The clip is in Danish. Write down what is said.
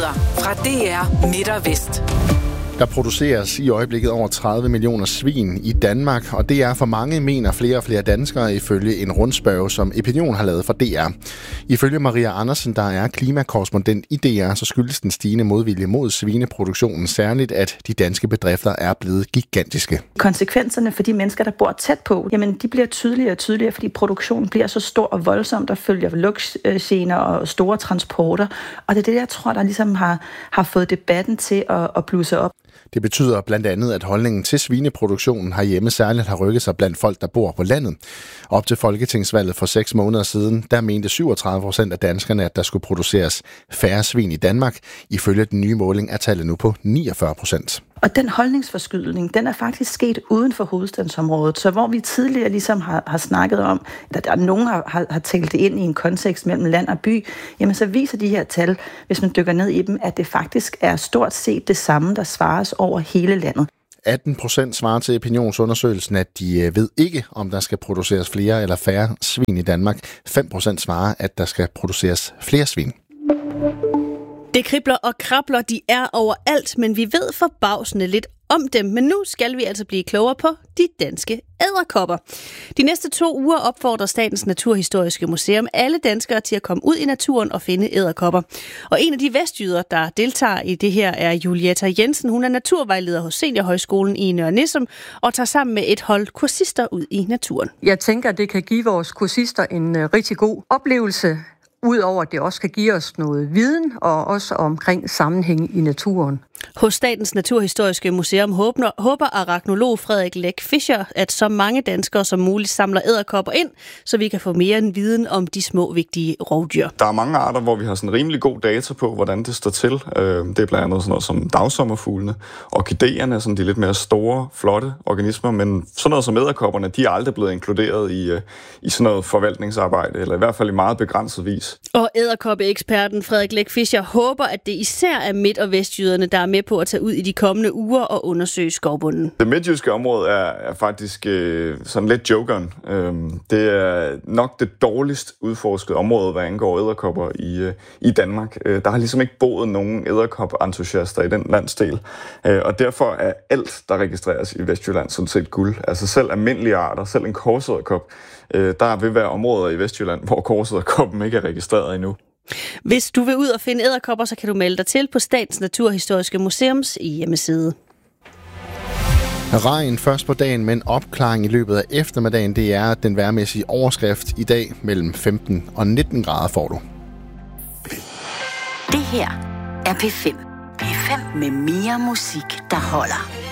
nyheder fra DR Midt og Vest. Der produceres i øjeblikket over 30 millioner svin i Danmark, og det er for mange, mener flere og flere danskere, ifølge en rundspørge, som Epinion har lavet for DR. Ifølge Maria Andersen, der er klimakorrespondent i DR, så skyldes den stigende modvilje mod svineproduktionen særligt, at de danske bedrifter er blevet gigantiske. Konsekvenserne for de mennesker, der bor tæt på, jamen de bliver tydeligere og tydeligere, fordi produktionen bliver så stor og voldsom, der følger lugtgener og store transporter. Og det er det, jeg tror, der ligesom har fået debatten til at blusse op. Det betyder blandt andet, at holdningen til svineproduktionen herhjemme særligt har rykket sig blandt folk, der bor på landet. Op til folketingsvalget for 6 måneder siden, der mente 37% af danskerne, at der skulle produceres færre svin i Danmark. Ifølge den nye måling er tallet nu på 49%. Og den holdningsforskydning, den er faktisk sket uden for hovedstadsområdet. Så hvor vi tidligere ligesom har snakket om, at nogen har talt det ind i en kontekst mellem land og by, jamen så viser de her tal, hvis man dykker ned i dem, at det faktisk er stort set det samme, der svares over hele landet. 18% svarer til opinionsundersøgelsen, at de ved ikke, om der skal produceres flere eller færre svin i Danmark. 5% svarer, at der skal produceres flere svin. Det kribler og krabler, de er overalt, men vi ved forbavsende lidt om dem. Men nu skal vi altså blive klogere på de danske edderkopper. De næste 2 uger opfordrer Statens Naturhistoriske Museum alle danskere til at komme ud i naturen og finde edderkopper. Og en af de vestjyder, der deltager i det her, er Julietta Jensen. Hun er naturvejleder hos Seniorhøjskolen i Nørre Nissum og tager sammen med et hold kursister ud i naturen. Jeg tænker, at det kan give vores kursister en rigtig god oplevelse. Udover at det også kan give os noget viden, og også omkring sammenhæng i naturen. Hos Statens Naturhistoriske Museum håber araknolog Frederik Læk Fischer, at så mange danskere som muligt samler edderkopper ind, så vi kan få mere en viden om de små, vigtige rovdyr. Der er mange arter, hvor vi har sådan rimelig god data på, hvordan det står til. Det er blandt andet sådan noget som dagsommerfuglene. Orkidéerne er sådan de lidt mere store, flotte organismer, men sådan noget som edderkopperne, de er aldrig blevet inkluderet i sådan noget forvaltningsarbejde, eller i hvert fald i meget begrænset vis. Og edderkoppeeksperten Frederik Læk Fischer håber, at det især er midt- og vestjyderne, der er med på at tage ud i de kommende uger og undersøge skovbunden. Det midtjyske område er faktisk sådan lidt jokeren. Det er nok det dårligst udforskede område, hvad angår edderkopper i Danmark. Der har ligesom ikke boet nogen edderkop-entusiaster i den landsdel. Og derfor er alt, der registreres i Vestjylland, sådan set guld. Altså selv almindelige arter, selv en korsedderkop, der vil være områder i Vestjylland, hvor korsedderkoppen ikke er registreret endnu. Hvis du vil ud og finde edderkopper, så kan du melde dig til på Statens Naturhistoriske Museums hjemmeside. Regn først på dagen, men opklaring i løbet af eftermiddagen, det er den vejrmæssige overskrift i dag. Mellem 15 og 19 grader får du. Det her er P5. P5 med mere musik, der holder.